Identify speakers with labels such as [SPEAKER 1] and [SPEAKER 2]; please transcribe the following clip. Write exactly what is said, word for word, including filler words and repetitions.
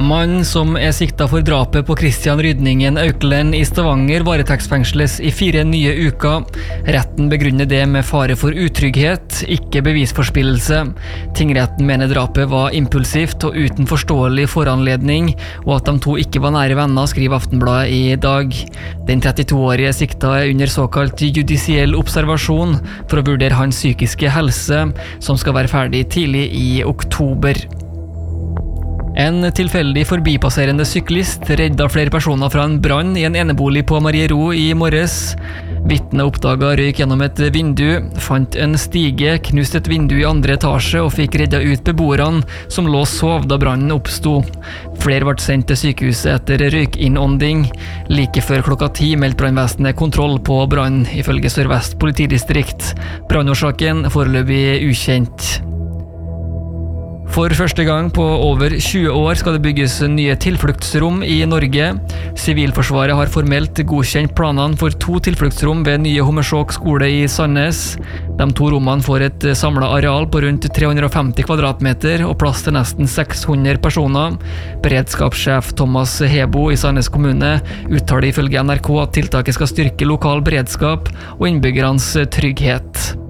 [SPEAKER 1] Mannen som er siktet for drapet på Christian Rydningen Auklend i Stavanger varetektsfengsles i fire nye uker. Retten begrunner det med fare for utrygghet, ikke bevisforspillelse. Tingretten mener drapet var impulsivt og uten forståelig foranledning, og at de to ikke var nære venner, skriver Aftenbladet i dag. Den trettito-årige sikta er under såkalt judisiell observasjon for å vurdere hans psykiske helse, som skal være ferdig tidlig i oktober. En tilfeldig forbipasserende syklist redda flere personer fra en brann i en enebolig på Mariero i morges. Vitnet oppdaget røyk gjennom et vindu, fant en stige, knust et vindu i andre etasje og fikk redda ut beboerne som lå og sov da brannen oppsto. Flere ble sendt til sykehuset etter røykinnånding. Like før klokka ti meldte brannvesenet kontroll på brannen, ifølge Sør-Vest politidistrikt. Brannårsaken foreløpig ukjent. For første gang på over tjue år skal det bygges nye tilfluktsrom i Norge. Sivilforsvaret har formelt godkjent planene for to tilfluktsrom ved nye Hommersåk skole i Sandnes. De to rommene får et samlet areal på rundt tre hundre og femti kvadratmeter og plass til nesten seks hundre personer. Beredskapssjef Thomas Hebo i Sandnes kommune uttaler ifølge N R K at tiltaket skal styrke lokal beredskap og innbyggernes trygghet.